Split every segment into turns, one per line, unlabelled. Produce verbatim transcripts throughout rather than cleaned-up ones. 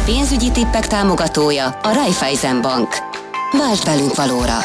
pénzügyi tippek támogatója a Raiffeisen Bank. Váltsd velünk valóra!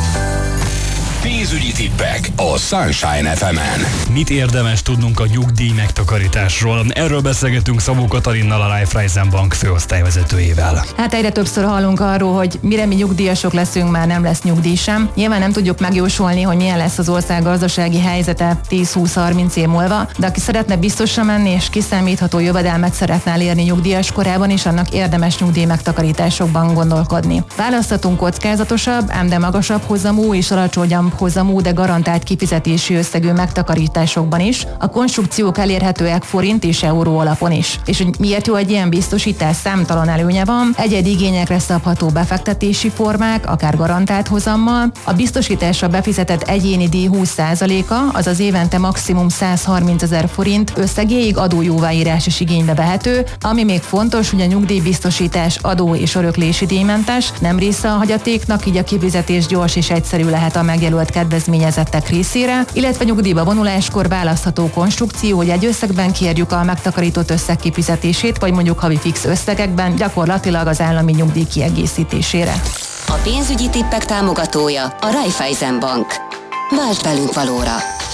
Pénzügyi tippek a Sunshine ef emen.
Mit érdemes tudnunk a nyugdíj megtakarításról? Erről beszélgetünk Szabó Katalinnal, a Raiffeisen Bank főosztályvezetőjével.
Hát egyre többször hallunk arról, hogy mire mi nyugdíjasok leszünk, már nem lesz nyugdíj sem. Nyilván nem tudjuk megjósolni, hogy milyen lesz az ország gazdasági helyzete tíz-húsz-harminc év múlva, de aki szeretne biztosra menni és kiszámítható jövedelmet szeretne elérni nyugdíjas korában is, annak érdemes nyugdíj megtakarításokban gondolkodni. Választhatunk kockázatosabb, ám de magasabb hozamú és alacsonyabb hozamú, de garantált kifizetési összegű megtakarításokban is. A konstrukciók elérhetőek forint és euró alapon is. És hogy miért jó egy ilyen biztosítás? Számtalan előnye van. Egyedi igényekre szabható befektetési formák, akár garantált hozammal. A biztosításra befizetett egyéni díj húsz százaléka, azaz évente maximum százharmincezer forint összegéig adójóváírás is igénybe vehető. Ami még fontos, hogy a nyugdíjbiztosítás adó és öröklési díjmentes, nem része a hagyatéknak, így a kifizetés gyors és egyszerű lehet a megjelölt kedvezményezettek részére, illetve nyugdíjba vonuláskor választható konstrukció, hogy egy összegben kérjük a megtakarított összeg kifizetését, vagy mondjuk havi fix összegekben, gyakorlatilag az állami nyugdíj kiegészítésére.
A pénzügyi tippek támogatója a Raiffeisen Bank. Váltsd velünk valóra!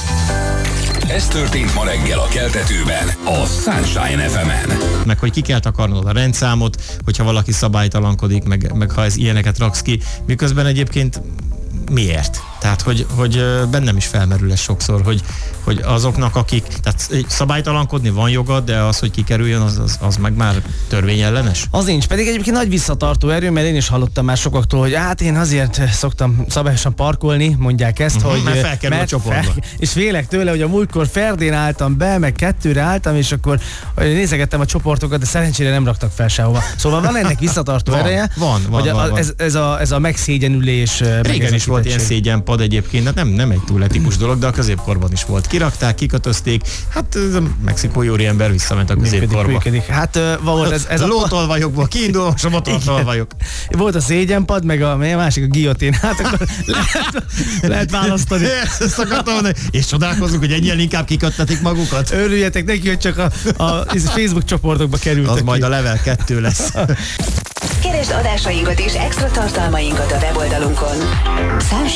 Ez történt ma reggel a keltetőben, a Sunshine ef emen.
Meg hogy ki kell takarnod a rendszámot, hogyha valaki szabálytalankodik, meg, meg ha ez ilyeneket raksz ki, miközben egyébként miért? Tehát, hogy, hogy bennem is felmerül ez sokszor, hogy, hogy azoknak, akik, tehát szabálytalankodni van jogad, de az, hogy kikerüljön, az, az, az meg már törvényellenes?
Az nincs, pedig egyébként nagy visszatartó erő, mert én is hallottam már sokaktól, hogy hát én azért szoktam szabályosan parkolni, mondják ezt, uh-huh, hogy...
Mert felkerül a csoportba. Fel,
és félek tőle, hogy a múltkor ferdén álltam be, meg kettőre álltam, és akkor nézegettem a csoportokat, de szerencsére nem raktak fel sehova. Szóval van ennek visszatartó
van,
ereje,
van, van,
hogy
van,
a,
van.
Ez, ez, a, ez a megszégyenülés.
Régen is volt ilyen szégyenpad egyébként, hát nem, nem egy túl etikus dolog, de a középkorban is volt. Kirakták, kikötözték, hát ez a mexikói úriember visszament a középkorba.
Működik. Hát volt ez, ez
a
a
lótolvajokból kiindul, most a motortolvajok.
Volt a szégyenpad, meg a, a másik a guillotine. Hát akkor lehet, lehet választani.
Ezt akartam mondani. És csodálkozunk, hogy ennyien inkább kiköttetik magukat.
Örüljetek neki, hogy csak a, a Facebook csoportokba kerültek.
Az
ki.
majd a level kettő lesz.
Keresd adásainkat és extra tartalmainkat a weboldalunkon.